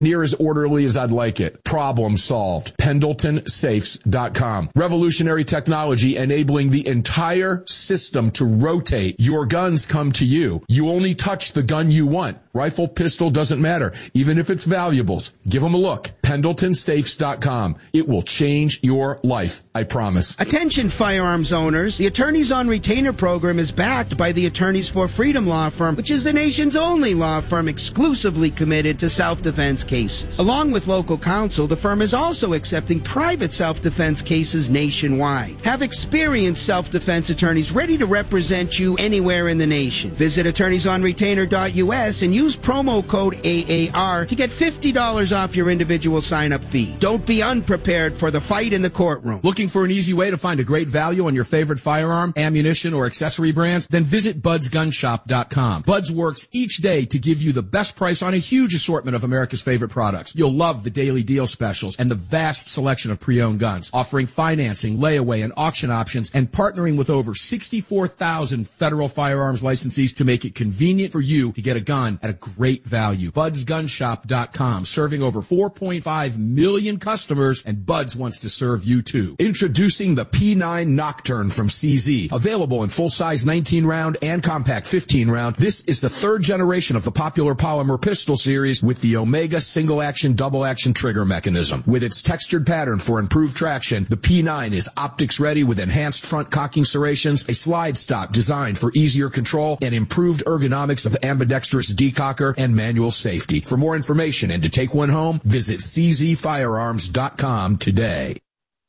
Near as orderly as I'd like it. Problem solved. PendletonSafes.com. Revolutionary technology enabling the entire system to rotate. Your guns come to you. You only touch the gun you want. Rifle, pistol, doesn't matter. Even if it's valuables. Give them a look. PendletonSafes.com. It will change your life. I promise. Attention firearms owners. The Attorneys on Retainer program is backed by the Attorneys for Freedom law firm, which is the nation's only law firm exclusively committed to self-defense cases. Along with local counsel, the firm is also accepting private self-defense cases nationwide. Have experienced self-defense attorneys ready to represent you anywhere in the nation. Visit attorneysonretainer.us and use promo code AAR to get $50 off your individual sign-up fee. Don't be unprepared for the fight in the courtroom. Looking for an easy way to find a great value on your favorite firearm, ammunition, or accessory brands? Then visit budsgunshop.com. Buds works each day to give you the best price on a huge assortment of America's favorite products. You'll love the daily deal specials and the vast selection of pre-owned guns, offering financing, layaway, and auction options, and partnering with over 64,000 federal firearms licensees to make it convenient for you to get a gun at a great value. BudsGunShop.com, serving over 4.5 million customers, and Buds wants to serve you too. Introducing the P9 Nocturne from CZ, available in full-size 19-round and compact 15-round. This is the third generation of the popular polymer pistol series with the Omega single-action, double-action trigger mechanism. With its textured pattern for improved traction, the P9 is optics-ready with enhanced front cocking serrations, a slide stop designed for easier control, and improved ergonomics of ambidextrous decocker and manual safety. For more information and to take one home, visit czfirearms.com today.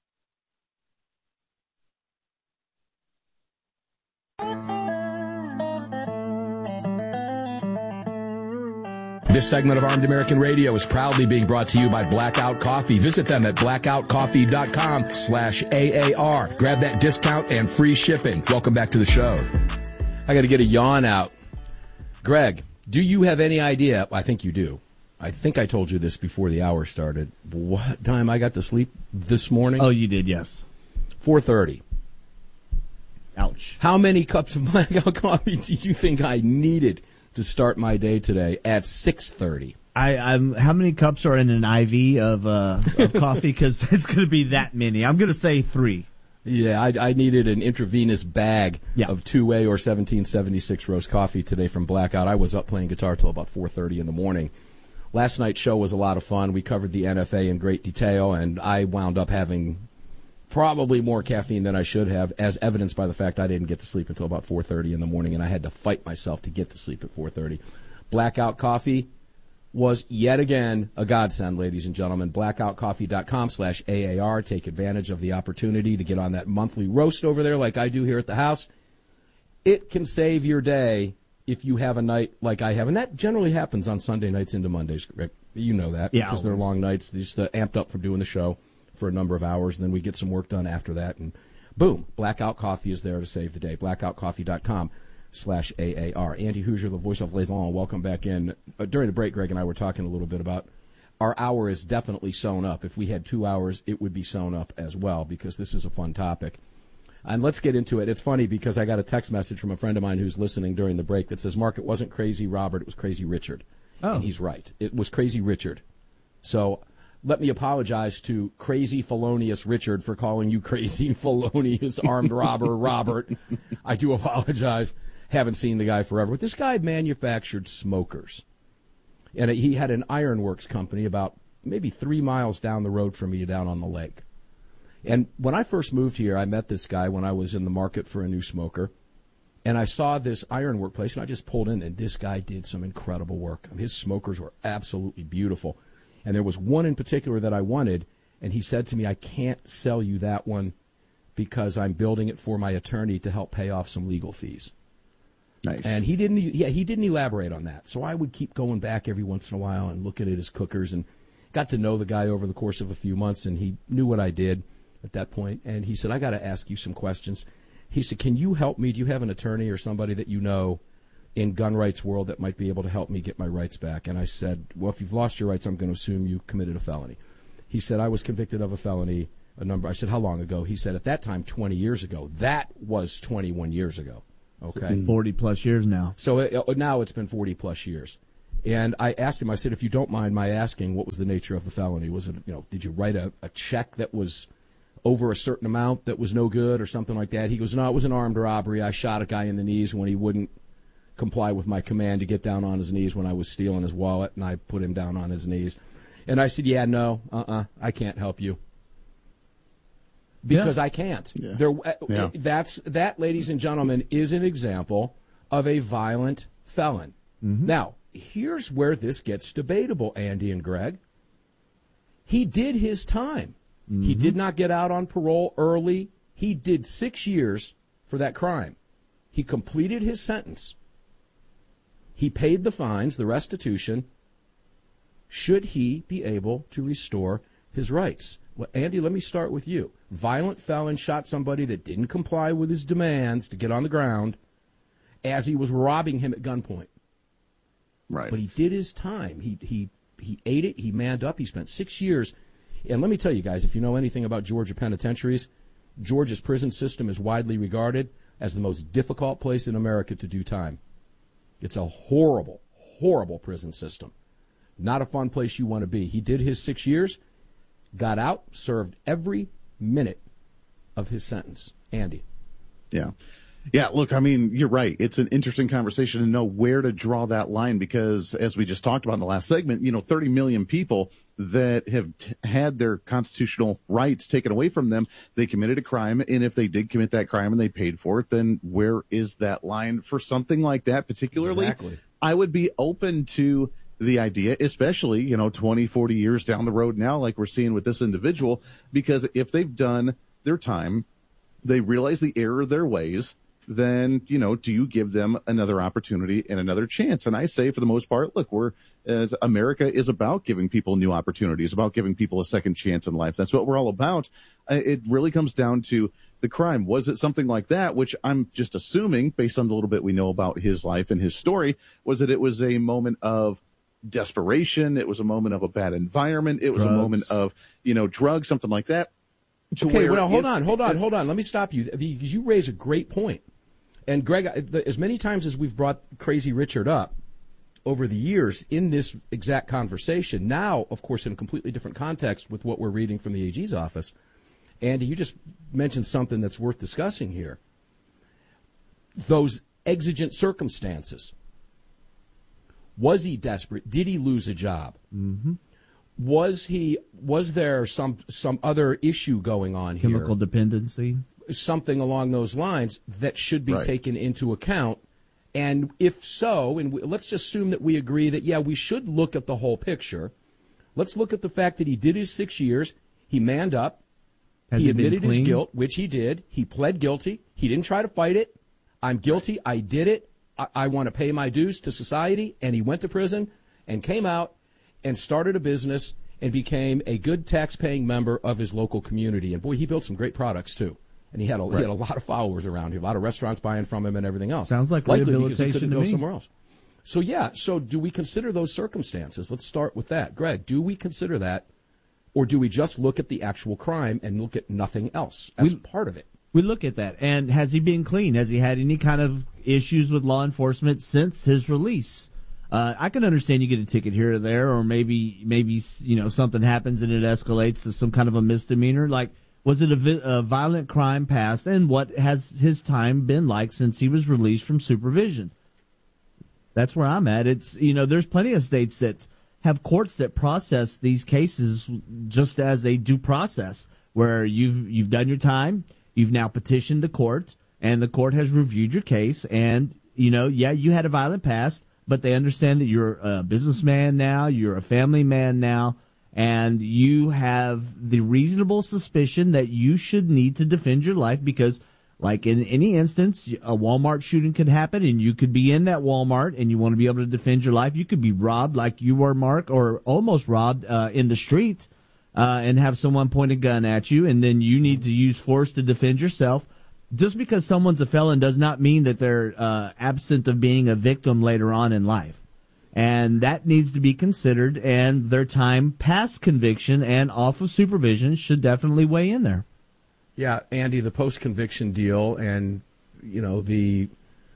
This segment of Armed American Radio is proudly being brought to you by Blackout Coffee. Visit them at blackoutcoffee.com/AAR. Grab that discount and free shipping. Welcome back to the show. I got to get a yawn out. Greg, do you have any idea? I think you do. I think I told you this before the hour started. What time I got to sleep this morning? Oh, you did, yes. 4:30. Ouch. How many cups of Blackout Coffee do you think I needed to start my day today at 6:30? I'm. How many cups are in an IV of coffee? Because it's going to be that many. I'm going to say 3. Yeah, I needed an intravenous bag of 2A or 1776 roast coffee today from Blackout. I was up playing guitar till about 4:30 in the morning. Last night's show was a lot of fun. We covered the NFA in great detail, and I wound up having probably more caffeine than I should have, as evidenced by the fact I didn't get to sleep until about 4:30 in the morning, and I had to fight myself to get to sleep at 4:30. Blackout Coffee was yet again a godsend, ladies and gentlemen. Blackoutcoffee.com/AAR. Take advantage of the opportunity to get on that monthly roast over there like I do here at the house. It can save your day if you have a night like I have, and that generally happens on Sunday nights into Mondays, Rick. You know that, because they're long nights. They're just amped up from doing the show for a number of hours, and then we get some work done after that, and boom, Blackout Coffee is there to save the day. Blackoutcoffee.com/AAR. Andy Hoosier, the voice of Les Long, welcome back in. During the break, Greg and I were talking a little bit about our hour is definitely sewn up. If we had 2 hours, it would be sewn up as well, because this is a fun topic. And let's get into it. It's funny because I got a text message from a friend of mine who's listening during the break that says, Mark, it wasn't Crazy Robert, it was Crazy Richard. Oh. And he's right. It was Crazy Richard. So let me apologize to Crazy Felonious Richard for calling you Crazy Felonious Armed Robber Robert. I do apologize. Haven't seen the guy forever. But this guy manufactured smokers. And he had an ironworks company about maybe 3 miles down the road from me down on the lake. And when I first moved here, I met this guy when I was in the market for a new smoker. And I saw this ironwork place, and I just pulled in, and this guy did some incredible work. I mean, his smokers were absolutely beautiful. And there was one in particular that I wanted, and he said to me, I can't sell you that one because I'm building it for my attorney to help pay off some legal fees. Nice. And he didn't elaborate on that. So I would keep going back every once in a while and looking at his cookers, and got to know the guy over the course of a few months, and he knew what I did at that point. And he said, I got to ask you some questions. He said, can you help me? Do you have an attorney or somebody that you know in gun rights world that might be able to help me get my rights back? And I said, well, if you've lost your rights, I'm going to assume you committed a felony. He said, I was convicted of a felony I said, how long ago? He said, at that time, 20 years ago. That was 21 years ago. Okay. So 40 plus years now. So now it's been 40 plus years. And I asked him, I said, if you don't mind my asking, what was the nature of the felony? Was it, did you write a check that was over a certain amount that was no good or something like that? He goes, no, it was an armed robbery. I shot a guy in the knees when he wouldn't comply with my command to get down on his knees when I was stealing his wallet, and I put him down on his knees. And I said, yeah, no, I can't help you. Because I can't. Yeah. That, ladies and gentlemen, is an example of a violent felon. Mm-hmm. Now, here's where this gets debatable, Andy and Greg. He did his time. Mm-hmm. He did not get out on parole early. He did 6 years for that crime. He completed his sentence. He paid the fines, the restitution. Should he be able to restore his rights? Well, Andy, let me start with you. Violent felon shot somebody that didn't comply with his demands to get on the ground as he was robbing him at gunpoint. Right. But he did his time. He ate it. He manned up. He spent 6 years. And let me tell you guys, if you know anything about Georgia penitentiaries, Georgia's prison system is widely regarded as the most difficult place in America to do time. It's a horrible, horrible prison system. Not a fun place you want to be. He did his 6 years, got out, served every minute of his sentence. Andy. Yeah. Yeah, look, I mean, you're right. It's an interesting conversation to know where to draw that line because, as we just talked about in the last segment, 30 million people that have had their constitutional rights taken away from them, they committed a crime, and if they did commit that crime and they paid for it, then where is that line for something like that particularly? Exactly. I would be open to the idea, especially, 20, 40 years down the road now, like we're seeing with this individual, because if they've done their time, they realize the error of their ways, then, do you give them another opportunity and another chance? And I say, for the most part, look, America is about giving people new opportunities, about giving people a second chance in life. That's what we're all about. It really comes down to the crime. Was it something like that, which I'm just assuming, based on the little bit we know about his life and his story, was that it was a moment of desperation? It was a moment of a bad environment. It was a moment of, drugs, something like that. Okay, well, hold on. Let me stop you, because you raise a great point. And, Greg, as many times as we've brought Crazy Richard up over the years in this exact conversation, now, of course, in a completely different context with what we're reading from the AG's office, Andy, you just mentioned something that's worth discussing here. Those exigent circumstances. Was he desperate? Did he lose a job? Mm-hmm. Was there some other issue going on here? Chemical dependency? Something along those lines that should be taken into account. And if so, and let's just assume that we agree that, yeah, we should look at the whole picture. Let's look at the fact that he did his 6 years. He manned up. He admitted his guilt, which he did. He pled guilty. He didn't try to fight it. I'm guilty. I did it. I want to pay my dues to society. And he went to prison and came out and started a business and became a good tax-paying member of his local community. And, boy, he built some great products, too. And he had a lot of followers around him, a lot of restaurants buying from him and everything else. Sounds like likely rehabilitation because he couldn't to go me. somewhere else. So do we consider those circumstances? Let's start with that. Greg, do we consider that, or do we just look at the actual crime and look at nothing else as part of it? We look at that. And has he been clean? Has he had any kind of issues with law enforcement since his release? I can understand you get a ticket here or there, or maybe something happens and it escalates to some kind of a misdemeanor. Like, was it a violent crime past, and what has his time been like since he was released from supervision? That's where I'm at. It's there's plenty of states that have courts that process these cases just as a due process, where you've done your time, you've now petitioned the court, and the court has reviewed your case, and you had a violent past, but they understand that you're a businessman now, you're a family man now, and you have the reasonable suspicion that you should need to defend your life because, like in any instance, a Walmart shooting could happen and you could be in that Walmart and you want to be able to defend your life. You could be robbed like you were, Mark, or almost robbed in the street and have someone point a gun at you, and then you need to use force to defend yourself. Just because someone's a felon does not mean that they're absent of being a victim later on in life. And that needs to be considered, and their time past conviction and off of supervision should definitely weigh in there. Yeah, Andy, the post-conviction deal and, the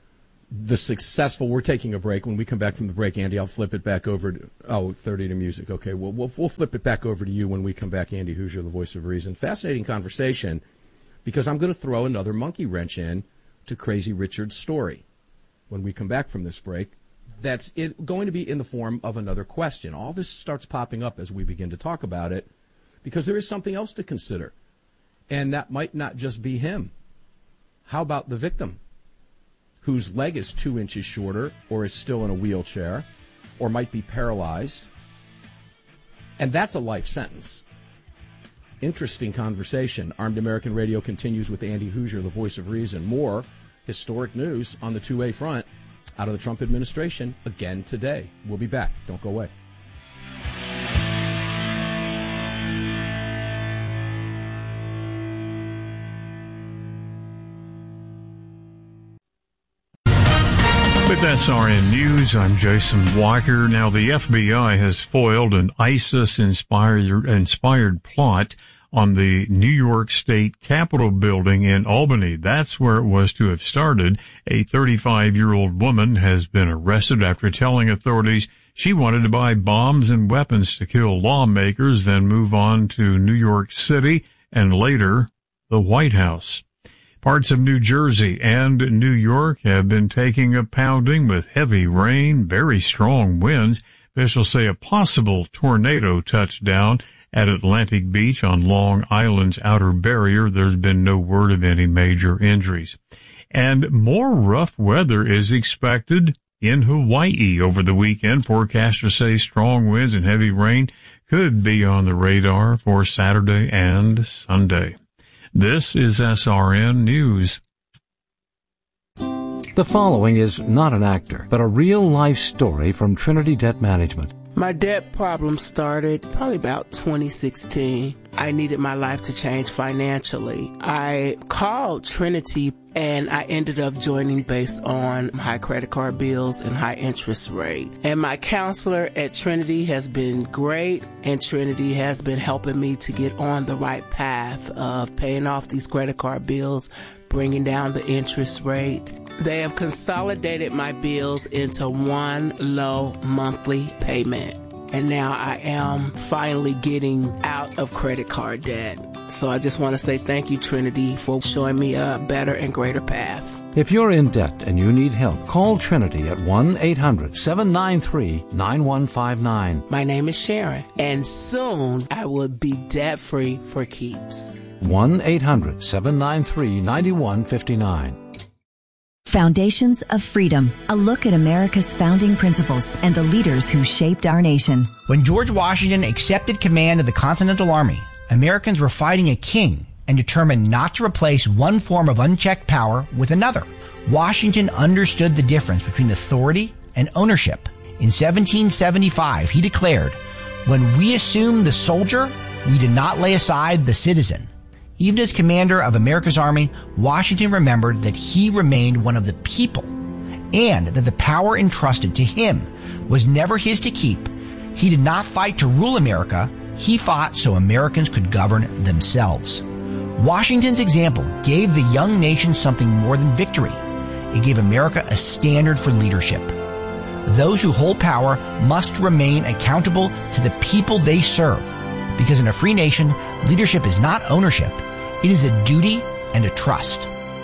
the successful, we're taking a break. When we come back from the break, Andy, I'll flip it back over to, 30 to music. Okay, we'll flip it back over to you when we come back. Andy Hoosier, the voice of reason. Fascinating conversation, because I'm going to throw another monkey wrench in to Crazy Richard's story when we come back from this break. That's going to be in the form of another question. All this starts popping up as we begin to talk about it, because there is something else to consider, and that might not just be him. How about the victim, whose leg is 2 inches shorter, or is still in a wheelchair, or might be paralyzed? And that's a life sentence. Interesting conversation. Armed American Radio continues with Andy Hoosier, the voice of reason. More historic news on the 2A front out of the Trump administration again today. We'll be back. Don't go away. With SRN News, I'm Jason Walker. Now, the FBI has foiled an ISIS-inspired plot on the New York State Capitol building in Albany. That's where it was to have started. A 35-year-old woman has been arrested after telling authorities she wanted to buy bombs and weapons to kill lawmakers, then move on to New York City and later the White House. Parts of New Jersey and New York have been taking a pounding with heavy rain, very strong winds. Officials say a possible tornado touched down at Atlantic Beach on Long Island's outer barrier. There's been no word of any major injuries. And more rough weather is expected in Hawaii over the weekend. Forecasters say strong winds and heavy rain could be on the radar for Saturday and Sunday. This is SRN News. The following is not an actor, but a real-life story from Trinity Debt Management. My debt problem started probably about 2016. I needed my life to change financially. I called Trinity and I ended up joining based on high credit card bills and high interest rate. And my counselor at Trinity has been great, and Trinity has been helping me to get on the right path of paying off these credit card bills, bringing down the interest rate. They have consolidated my bills into one low monthly payment. And now I am finally getting out of credit card debt. So I just want to say thank you, Trinity, for showing me a better and greater path. If you're in debt and you need help, call Trinity at 1-800-793-9159. My name is Sharon, and soon I will be debt-free for keeps. 1-800-793-9159. Foundations of Freedom, a look at America's founding principles and the leaders who shaped our nation. When George Washington accepted command of the Continental Army, Americans were fighting a king and determined not to replace one form of unchecked power with another. Washington understood the difference between authority and ownership. In 1775, he declared, "When we assume the soldier, we did not lay aside the citizen." Even as commander of America's army, Washington remembered that he remained one of the people and that the power entrusted to him was never his to keep. He did not fight to rule America. He fought so Americans could govern themselves. Washington's example gave the young nation something more than victory. It gave America a standard for leadership. Those who hold power must remain accountable to the people they serve, because in a free nation, leadership is not ownership. It is a duty and a trust.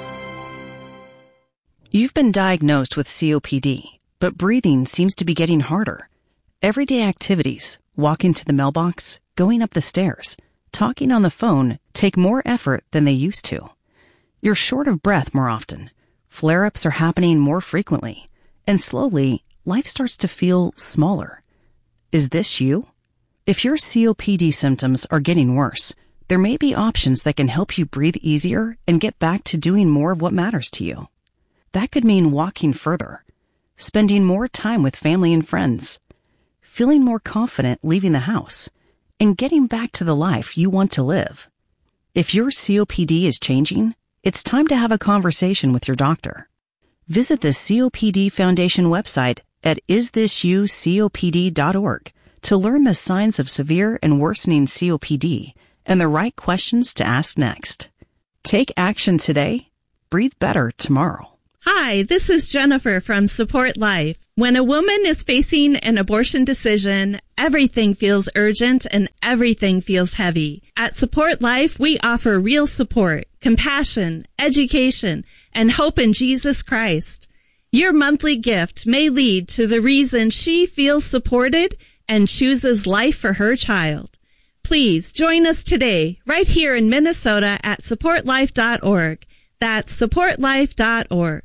You've been diagnosed with COPD, but breathing seems to be getting harder. Everyday activities, walking to the mailbox, going up the stairs, talking on the phone take more effort than they used to. You're short of breath more often. Flare-ups are happening more frequently. And slowly, life starts to feel smaller. Is this you? If your COPD symptoms are getting worse, there may be options that can help you breathe easier and get back to doing more of what matters to you. That could mean walking further, spending more time with family and friends, feeling more confident leaving the house, and getting back to the life you want to live. If your COPD is changing, it's time to have a conversation with your doctor. Visit the COPD Foundation website at isthisyoucopd.org to learn the signs of severe and worsening COPD and the right questions to ask next. Take action today. Breathe better tomorrow. Hi, this is Jennifer from Support Life. When a woman is facing an abortion decision, everything feels urgent and everything feels heavy. At Support Life, we offer real support, compassion, education, and hope in Jesus Christ. Your monthly gift may lead to the reason she feels supported and chooses life for her child. Please join us today, right here in Minnesota at supportlife.org. That's supportlife.org.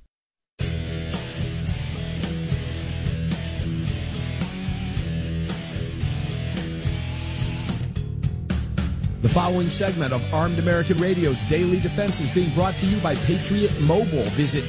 The following segment of Armed American Radio's Daily Defense is being brought to you by Patriot Mobile. Visit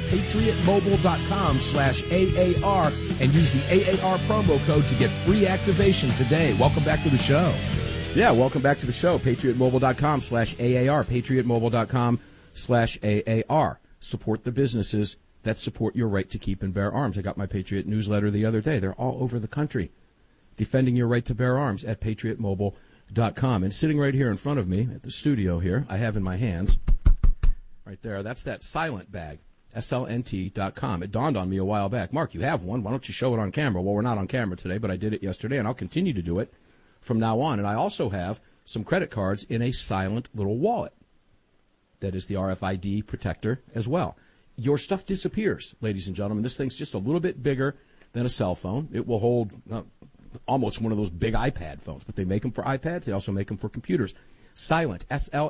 patriotmobile.com/AAR and use the AAR promo code to get free activation today. Welcome back to the show. Yeah, welcome back to the show. patriotmobile.com/AAR, patriotmobile.com/AAR. Support the businesses that support your right to keep and bear arms. I got my Patriot newsletter the other day. They're all over the country defending your right to bear arms at patriotmobile.com. And sitting right here in front of me at the studio here, I have in my hands, right there, that's that silent bag, slnt.com. It dawned on me a while back. Mark, you have one. Why don't you show it on camera? Well, we're not on camera today, but I did it yesterday, and I'll continue to do it from now on. And I also have some credit cards in a silent little wallet that is the RFID protector as well. Your stuff disappears, ladies and gentlemen. This thing's just a little bit bigger than a cell phone. It will hold almost one of those big iPad phones, but they make them for iPads. They also make them for computers. Silent,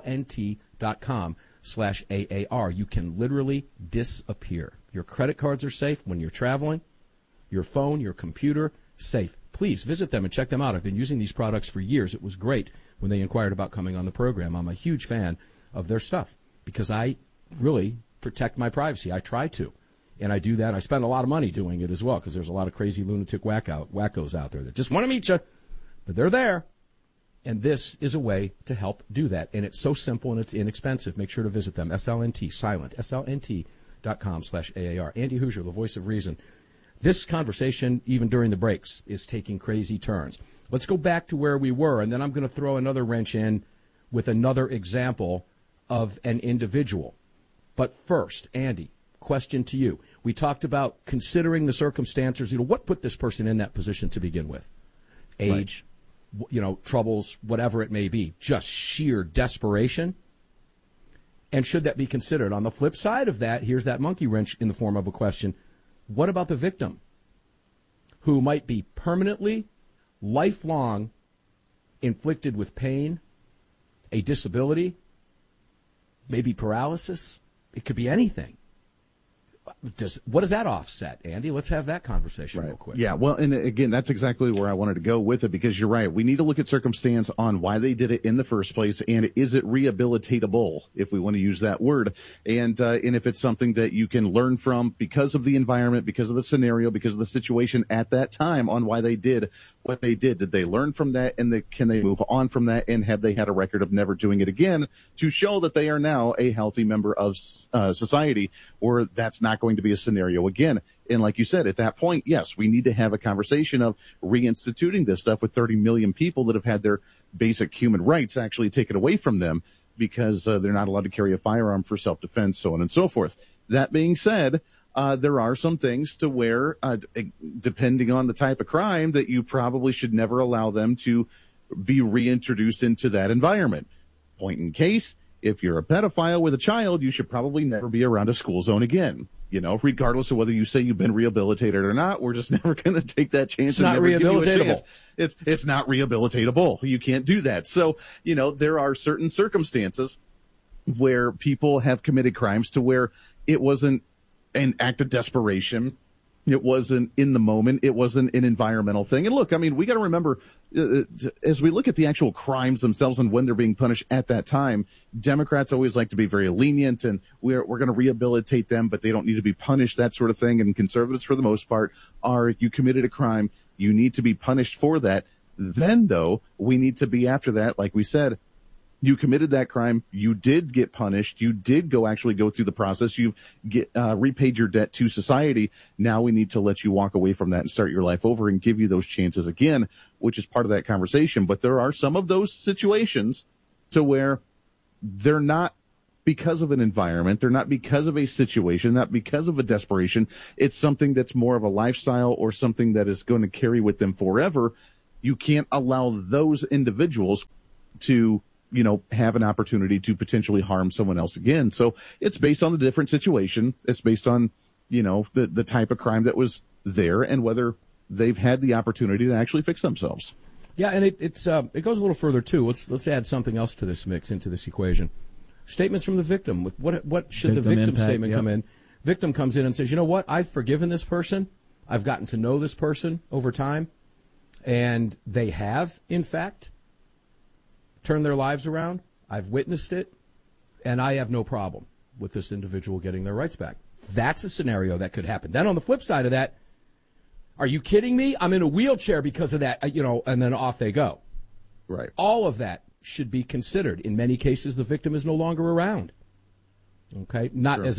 slnt.com/AAR. You can literally disappear. Your credit cards are safe when you're traveling. Your phone, your computer, safe. Please visit them and check them out. I've been using these products for years. It was great when they inquired about coming on the program. I'm a huge fan of their stuff because I really protect my privacy. I try to. And I do that. I spend a lot of money doing it as well because there's a lot of crazy lunatic wackos out there that just want to meet you, but they're there. And this is a way to help do that. And it's so simple and it's inexpensive. Make sure to visit them. SLNT, silent, slnt.com/AAR. Andy Hoosier, the voice of reason. This conversation, even during the breaks, is taking crazy turns. Let's go back to where we were, and then I'm going to throw another wrench in with another example of an individual. But first, Andy, question to you. We talked about considering the circumstances. What put this person in that position to begin with? Age, right. Troubles, whatever it may be. Just sheer desperation. And should that be considered? On the flip side of that, here's that monkey wrench in the form of a question. What about the victim who might be permanently, lifelong, inflicted with pain, a disability, maybe paralysis? It could be anything. What does that offset, Andy? Let's have that conversation real quick. Yeah, well, and again, that's exactly where I wanted to go with it because you're right. We need to look at circumstance on why they did it in the first place, and is it rehabilitatable, if we want to use that word, and if it's something that you can learn from because of the environment, because of the scenario, because of the situation at that time on why they did what they did. Did they learn from that, and can they move on from that, and have they had a record of never doing it again to show that they are now a healthy member of society, or that's not going to be a scenario again. And like you said, at that point, yes, we need to have a conversation of reinstituting this stuff with 30 million people that have had their basic human rights actually taken away from them because they're not allowed to carry a firearm for self-defense, so on and so forth. That being said, there are some things to where, depending on the type of crime, that you probably should never allow them to be reintroduced into that environment. Point in case, if you're a pedophile with a child, you should probably never be around a school zone again. Regardless of whether you say you've been rehabilitated or not, we're just never going to take that chance. It's not rehabilitatable. It's not rehabilitatable. You can't do that. So, there are certain circumstances where people have committed crimes to where it wasn't an act of desperation. It wasn't in the moment. It wasn't an environmental thing. And look, we got to remember, as we look at the actual crimes themselves and when they're being punished at that time, Democrats always like to be very lenient and we're going to rehabilitate them, but they don't need to be punished, that sort of thing. And conservatives, for the most part, are you committed a crime, you need to be punished for that. Then, though, we need to be after that, like we said, you committed that crime. You did get punished. You did actually go through the process. You've repaid your debt to society. Now we need to let you walk away from that and start your life over and give you those chances again, which is part of that conversation. But there are some of those situations to where they're not because of an environment. They're not because of a situation, not because of a desperation. It's something that's more of a lifestyle or something that is going to carry with them forever. You can't allow those individuals to, have an opportunity to potentially harm someone else again. So it's based on the different situation. It's based on, the type of crime that was there and whether they've had the opportunity to actually fix themselves. Yeah, and it goes a little further too. Let's add something else to this mix, into this equation. Statements from the victim. What should the victim statement come in? Victim comes in and says, you know what? I've forgiven this person. I've gotten to know this person over time, and they have, in fact, turned their lives around. I've witnessed it, and I have no problem with this individual getting their rights back. That's a scenario that could happen. Then on the flip side of that, are you kidding me? I'm in a wheelchair because of that, and then off they go. Right. All of that should be considered. In many cases, the victim is no longer around. Okay?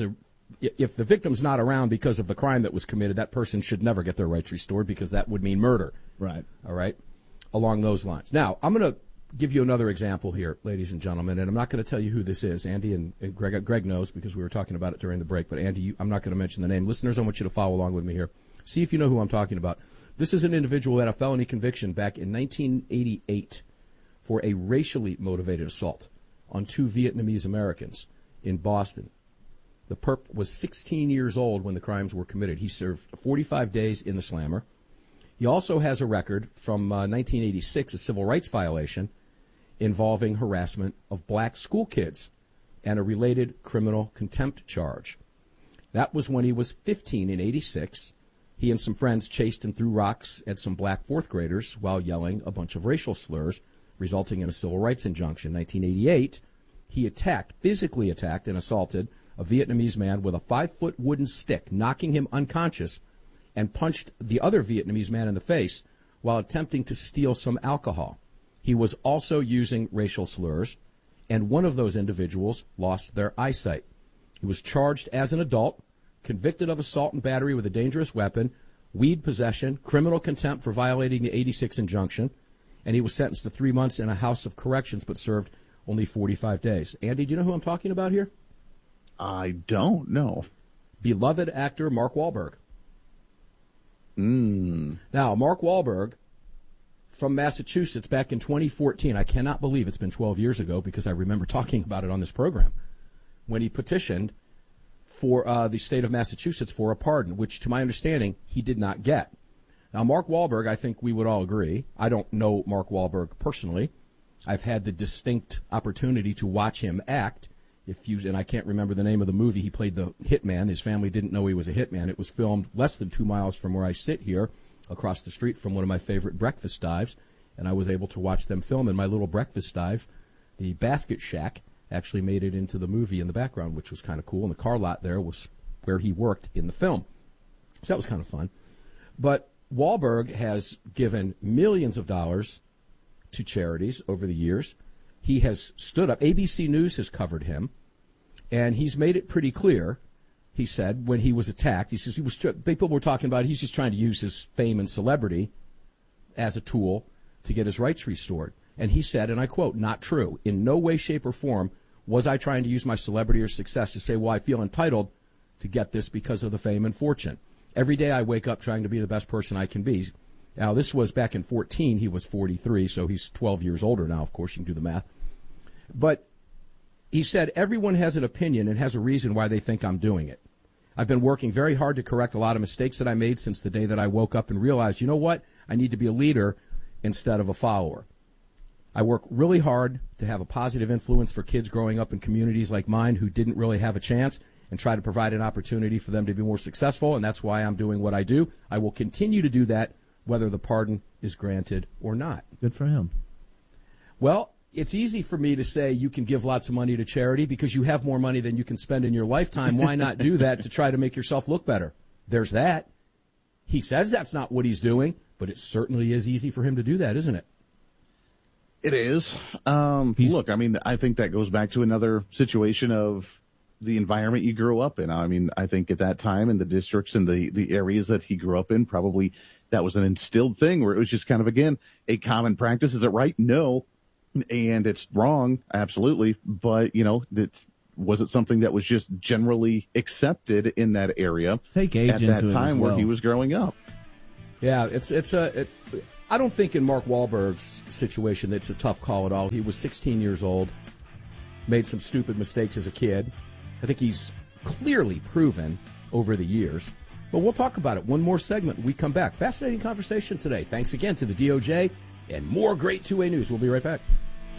If the victim's not around because of the crime that was committed, that person should never get their rights restored because that would mean murder. Right. All right? Along those lines. Now, I'm going to give you another example here, ladies and gentlemen, and I'm not going to tell you who this is. Andy and Greg. Greg knows because we were talking about it during the break, but Andy, I'm not going to mention the name. Listeners, I want you to follow along with me here. See if you know who I'm talking about. This is an individual who had a felony conviction back in 1988 for a racially motivated assault on 2 Vietnamese Americans in Boston. The perp was 16 years old when the crimes were committed. He served 45 days in the slammer. He also has a record from 1986, a civil rights violation involving harassment of black school kids and a related criminal contempt charge. That was when he was 15 in 86. He and some friends chased and threw rocks at some black fourth graders while yelling a bunch of racial slurs, resulting in a civil rights injunction. In 1988, he physically attacked and assaulted a Vietnamese man with a 5-foot wooden stick, knocking him unconscious, and punched the other Vietnamese man in the face while attempting to steal some alcohol. He was also using racial slurs, and one of those individuals lost their eyesight. He was charged as an adult, convicted of assault and battery with a dangerous weapon, weed possession, criminal contempt for violating the 86 injunction, and he was sentenced to 3 months in a house of corrections but served only 45 days. Andy, do you know who I'm talking about here? I don't know. Beloved actor Mark Wahlberg. Now, Mark Wahlberg, from Massachusetts back in 2014, I cannot believe it's been 12 years ago because I remember talking about it on this program, when he petitioned for the state of Massachusetts for a pardon, which to my understanding he did not get. Now, Mark Wahlberg, I think we would all agree. I don't know Mark Wahlberg personally. I've had the distinct opportunity to watch him act. And I can't remember the name of the movie. He played the hitman. His family didn't know he was a hitman. It was filmed less than 2 miles from where I sit here, across the street from one of my favorite breakfast dives, and I was able to watch them film in my little breakfast dive. The Basket Shack actually made it into the movie in the background, which was kind of cool, and the car lot there was where he worked in the film. So that was kind of fun. But Wahlberg has given millions of dollars to charities over the years. He has stood up. ABC News has covered him, and he's made it pretty clear. He said when he was attacked, he says people were talking about he's just trying to use his fame and celebrity as a tool to get his rights restored. And he said, and I quote, "Not true. In no way, shape, or form was I trying to use my celebrity or success to say, well, I feel entitled to get this because of the fame and fortune. Every day I wake up trying to be the best person I can be." Now, this was back in 14. He was 43, so he's 12 years older now. Of course, you can do the math. But he said, everyone has an opinion and has a reason why they think I'm doing it. I've been working very hard to correct a lot of mistakes that I made since the day that I woke up and realized, you know what? I need to be a leader instead of a follower. I work really hard to have a positive influence for kids growing up in communities like mine who didn't really have a chance, and try to provide an opportunity for them to be more successful, and that's why I'm doing what I do. I will continue to do that whether the pardon is granted or not. Good for him. Well, it's easy for me to say you can give lots of money to charity because you have more money than you can spend in your lifetime. Why not do that to try to make yourself look better? There's that. He says that's not what he's doing, but it certainly is easy for him to do that, isn't it? It is. Look, I mean, I think that goes back to another situation of the environment you grew up in. I mean, I think at that time in the districts and the areas that he grew up in, probably that was an instilled thing where it was just kind of, again, a common practice. Is it right? No. And it's wrong. Absolutely. But, Was it something that was just generally accepted in that area Take age at into that it time as where well. he was growing up? Yeah, I don't think in Mark Wahlberg's situation it's a tough call at all. He was 16 years old, made some stupid mistakes as a kid. I think he's clearly proven over the years. But we'll talk about it. One more segment when we come back. Fascinating conversation today. Thanks again to the DOJ and more great two-way news. We'll be right back.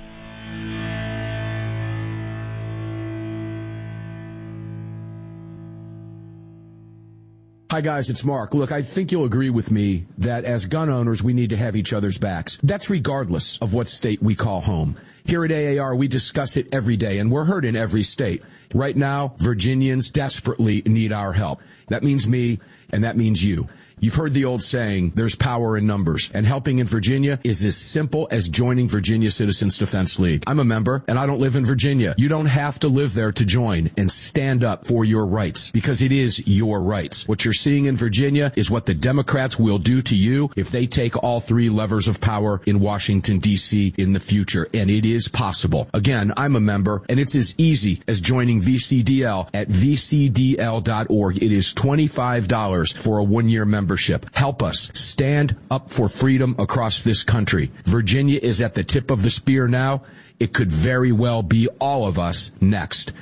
Hi, guys, it's Mark. Look, I think you'll agree with me that as gun owners, we need to have each other's backs. That's regardless of what state we call home. Here at AAR, we discuss it every day, and we're heard in every state. Right now, Virginians desperately need our help. That means me, and that means you. You've heard the old saying, there's power in numbers, and helping in Virginia is as simple as joining Virginia Citizens Defense League. I'm a member, and I don't live in Virginia. You don't have to live there to join and stand up for your rights, because it is your rights. What you're seeing in Virginia is what the Democrats will do to you if they take all three levers of power in Washington, D.C. in the future, and it is possible. Again, I'm a member, and it's as easy as joining VCDL at vcdl.org. It is $25 for a one-year membership. Help us stand up for freedom across this country. Virginia is at the tip of the spear now. It could very well be all of us next.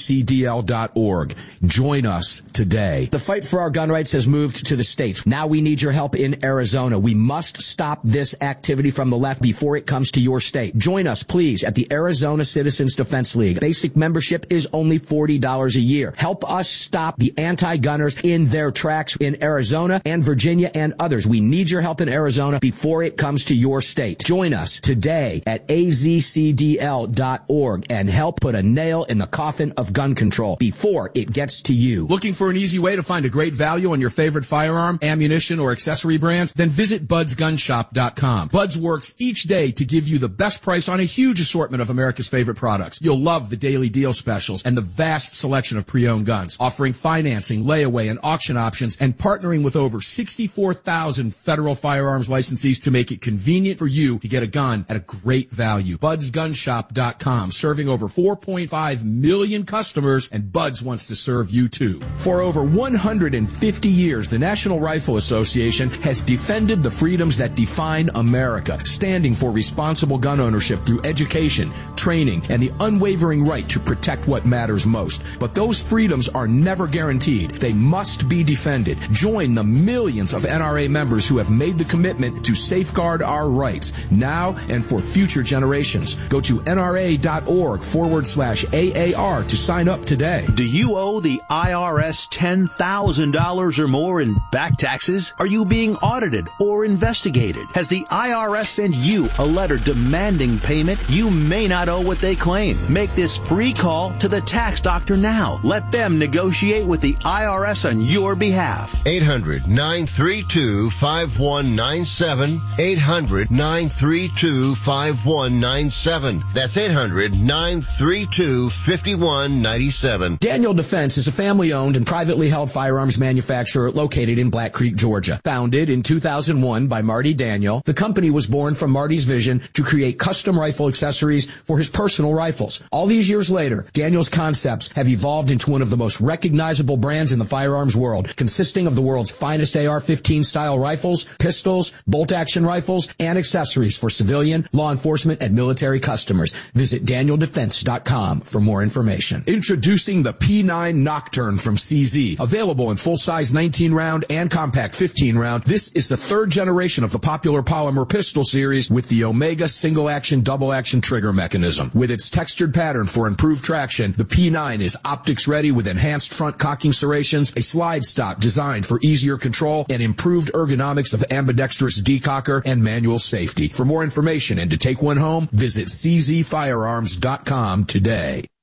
VCDL.org. Join us today. The fight for our gun rights has moved to the states. Now we need your help in Arizona. We must stop this activity from the left before it comes to your state. Join us, please, at the Arizona Citizens Defense League. Basic membership is only $40 a year. Help us stop the anti-gunners in their tracks in Arizona and Virginia and others. We need your help in Arizona before it comes to your state. Join us today at AZCDL.org and help put a nail in the coffin of gun control before it gets to you. Looking for an easy way to find a great value on your favorite firearm, ammunition, or accessory brands? Then visit budsgunshop.com. Buds works each day to give you the best price on a huge assortment of America's favorite products. You'll love the daily deal specials and the vast selection of pre-owned guns, offering financing, layaway, and auction options, and partnering with over 64,000 federal firearms licensees to make it convenient for you to get a gun at a great value. Budsgunshop.com, serving over 4.5 million customers, and Buds wants to serve you too. For over 150 years, the National Rifle Association has defended the freedoms that define America, standing for responsible gun ownership through education, training, and the unwavering right to protect what matters most. But those freedoms are never guaranteed. They must be defended. Join the millions of NRA members who have made the commitment to safeguard our rights now and for future generations. Go to NRA.org/AAR to sign up today. Do you owe the IRS $10,000 or more in back taxes? Are you being audited or investigated? Has the IRS sent you a letter demanding payment? You may not owe what they claim. Make this free call to the tax doctor now. Let them negotiate with the IRS on your behalf. 800-932-5197. 800-932-5197. That's 800-932-5197. Daniel Defense is a family-owned and privately held firearms manufacturer located in Black Creek, Georgia. Founded in 2001 by Marty Daniel, the company was born from Marty's vision to create custom rifle accessories for his personal rifles. All these years later, Daniel's concepts have evolved into one of the most recognizable brands in the firearms world, consisting of the world's finest AR-15 style rifles, pistols, bolt-action rifles, and accessories for civilian, law enforcement, and military customers. Visit DanielDefense.com for more information. Introducing the P9 Nocturne from CZ. Available in full-size 19-round and compact 15-round, this is the third generation of the popular polymer pistol series with the Omega single-action, double-action trigger mechanism. With its textured pattern for improved traction, the P9 is optics-ready with enhanced front cocking serrations, a slide stop designed for easier control, and improved ergonomics of ambidextrous decocker and manual safety. For more information and to take one home, visit czfirearms.com today.